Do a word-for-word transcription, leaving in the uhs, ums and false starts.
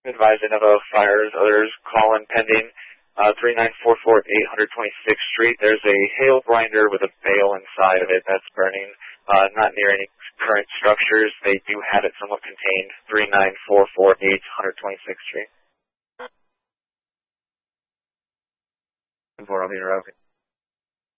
advising of a fires, others call in pending. Uh, three nine four four eight one sixth Street. There's a hail grinder with a bale inside of it that's burning, uh, not near any current structures. They do have it somewhat contained. three nine four four eight one sixth Street. Before I'll be interrupted.